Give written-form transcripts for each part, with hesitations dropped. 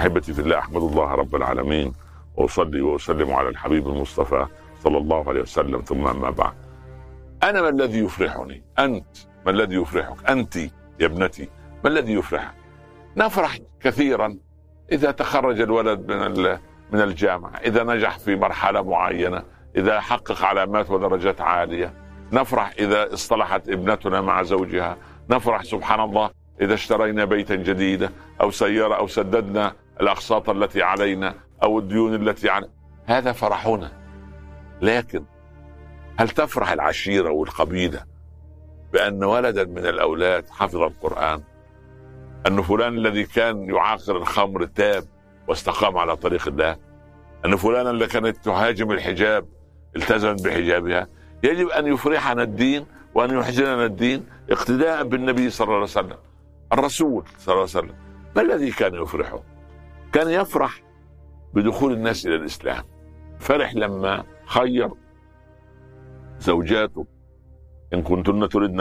أحبتي في الله، أحمد الله رب العالمين وأصلي وأسلم على الحبيب المصطفى صلى الله عليه وسلم، ثم أما بعد. أنا ما الذي يفرحني؟ أنت ما الذي يفرحك؟ أنت يا ابنتي ما الذي يفرحك؟ نفرح كثيرا إذا تخرج الولد من الجامعة، إذا نجح في مرحلة معينة، إذا حقق علامات ودرجات عالية. نفرح إذا اصطلحت ابنتنا مع زوجها. نفرح سبحان الله إذا اشترينا بيتا جديدا أو سيارة أو سددنا الأقساط التي علينا أو الديون التي علينا. هذا فرحنا. لكن هل تفرح العشيرة والقبيلة بأن ولدا من الأولاد حفظ القرآن؟ أن فلان الذي كان يعاقر الخمر تاب واستقام على طريق الله؟ أن فلان اللي كانت تهاجم الحجاب التزمت بحجابها؟ يجب أن يفرحنا الدين وأن يحزننا الدين اقتداء بالنبي صلى الله عليه وسلم. الرسول صلى الله عليه وسلم ما الذي كان يفرحه؟ كان يفرح بدخول الناس إلى الإسلام. فرح لما خير زوجاته: إن كنتن تردن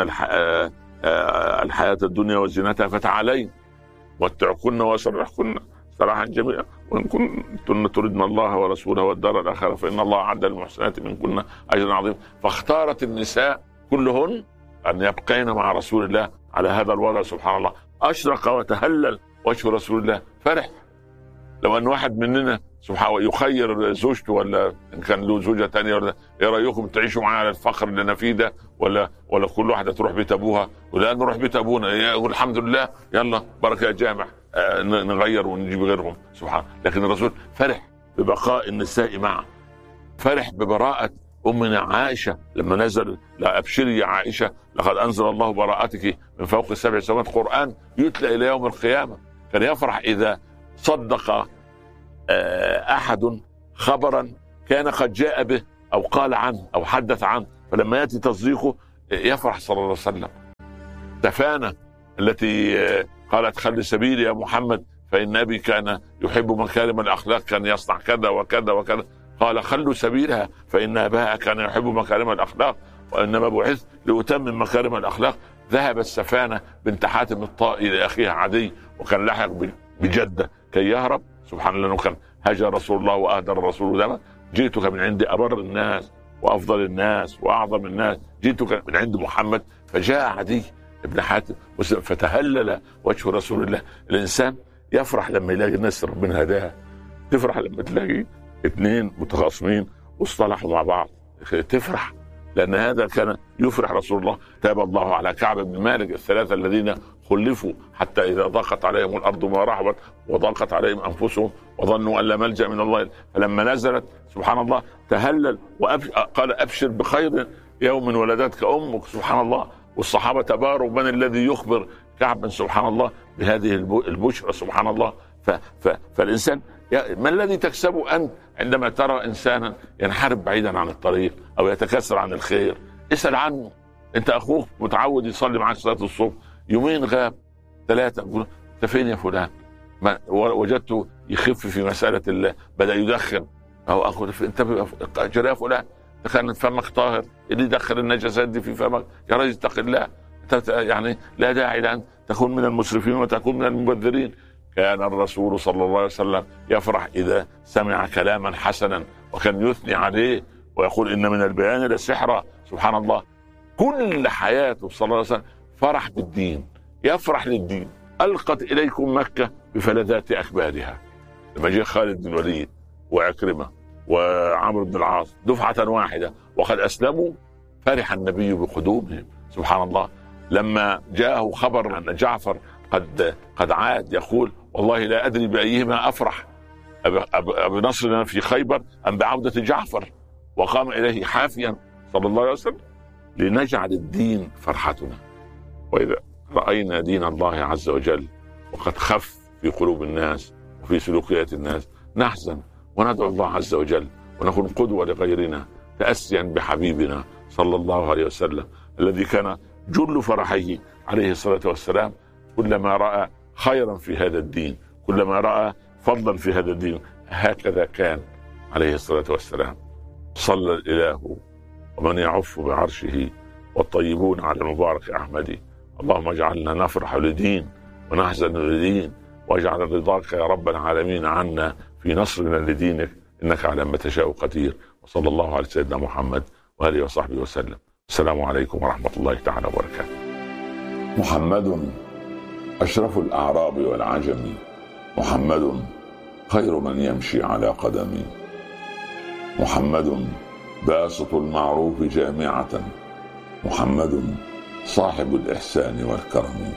الحياة الدنيا وزينتها فتعالين واتعكن واسرحكن سراحا جميلا، وإن كنتن تردن الله ورسوله والدار الآخرة فإن الله أعد للمحسنات منكن أجرا عظيما. فاختارت النساء كلهن أن يبقين مع رسول الله على هذا الوضع. سبحان الله، أشرق وتهلل وجه رسول الله، فرح. لو أن واحد مننا سبحانه يخير زوجته، ولا إن كان له زوجة تانية، ولا إيه رأيكم تعيشوا معايا على الفقر اللي أنا فيه ده، ولا كل واحدة تروح بيت أبوها، ولا نروح بيت أبونا يقول الحمد لله يلا بركة يا جامع نغير ونجيب غيرهم. سبحان. لكن الرسول فرح ببقاء النساء معه، فرح ببراءة أمنا عائشة لما نزل: لا أبشري يا عائشة لقد أنزل الله براءتك من فوق 7 سماوات، قرآن يتلى إلى يوم القيامة. كان يفرح إذا صدق أحد خبرا كان قد جاء به أو قال عنه أو حدث عنه، فلما يأتي تصديقه يفرح صلى الله عليه وسلم. تفانة التي قالت: خل سبيلي يا محمد فإن أبي كان يحب مكارم الأخلاق، كان يصنع كذا وكذا وكذا. قال: خلوا سبيلها فإن أباها كان يحب مكارم الأخلاق وإنما بعثت لأتمم مكارم الأخلاق. ذهبت سفانة بنت حاتم الطائي لأخيها عدي، وكان لحق بجدة كي يهرب. سبحان الله، كان هجر رسول الله وأهدر الرسول دما: جئتك من عند أبر الناس وأفضل الناس وأعظم الناس، جئتك من عند محمد. فجاء عدي ابن حاتم فتهلل وجه رسول الله. الإنسان يفرح لما يلاقي الناس ربنا هداها، تفرح لما تلاقي 2 متخاصمين واصطلحوا مع بعض، تفرح، لأن هذا كان يفرح رسول الله. تاب الله على كعب بن مالك: 3 الذين خلفوا حتى إذا ضاقت عليهم الأرض ما رحبت وضاقت عليهم أنفسهم وظنوا أن لا ملجأ من الله، فلما نزلت سبحان الله تهلل قال: أبشر بخير يوم ولدتك أمك. سبحان الله. والصحابة تباروا: من الذي يخبر كعب سبحان الله بهذه البشرى؟ سبحان الله. فالإنسان ما الذي تكسبه أنت عندما ترى إنسانا ينحرف بعيدا عن الطريق أو يتكسر عن الخير؟ اسأل عنه. أنت أخوك متعود يصلي معك صلاة الصبح، يومين غاب 3، أنت فين يا فلان؟ وجدته يخف في مسألة الله، بدأ يدخن، أو أقول أنت جرى يا فلان، كان فمك طاهر، اللي يدخل النجاسات دي في فمك يا رجل اتق الله. يعني لا داعي لأن تكون من المسرفين وتكون من المبذرين. كان الرسول صلى الله عليه وسلم يفرح إذا سمع كلاما حسنا، وكان يثني عليه ويقول: إن من البيان لسحرا. سبحان الله. كل حياته صلى الله عليه وسلم فرح بالدين، يفرح للدين. ألقت إليكم مكة بفلذات أكبادها. لما جاء خالد بن الوليد وعكرمة وعمرو بن العاص دفعة واحدة وقد أسلموا، فرح النبي بقدومهم. سبحان الله. لما جاءه خبر أن جعفر قد عاد، يقول: والله لا أدري بأيهما أفرح، بنصرنا في خيبر أم بعودة جعفر. وقام إليه حافيا صلى الله عليه وسلم. لنجعل الدين فرحتنا. وإذا رأينا دين الله عز وجل وقد خف في قلوب الناس وفي سلوكيات الناس، نحزن وندعو الله عز وجل ونكون قدوة لغيرنا، تأسيا بحبيبنا صلى الله عليه وسلم الذي كان جل فرحه عليه الصلاة والسلام كلما رأى خيرا في هذا الدين، كلما رأى فضلا في هذا الدين. هكذا كان عليه الصلاة والسلام. صلى الإله ومن يعف بعرشه والطيبون على المبارك أحمد. اللهم اجعلنا نفرح لدين ونحزن لدين واجعل رضاك يا رب العالمين عنا في نصرنا لدينك، إنك على ما تشاء قدير. وصلى الله على سيدنا محمد وآله وصحبه وسلم. السلام عليكم ورحمة الله تعالى وبركاته. محمد أشرف الأعراب والعجم، محمد خير من يمشي على قدمي، محمد باسط المعروف جامعة، محمد صاحب الإحسان والكرم،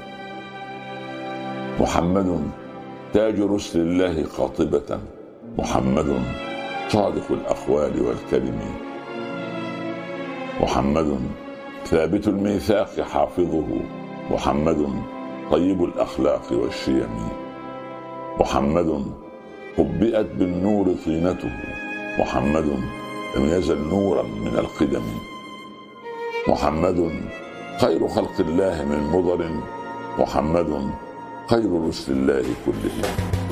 محمد تاج رسل الله قاطبة، محمد صادق الأقوال والكلم، محمد ثابت الميثاق حافظه، محمد طيب الأخلاق والشيم، محمد قبئت بالنور طينته، محمد لم يزل نورا من القدم، محمد خير خلق الله من مضر، محمد خير رسل الله كلهم.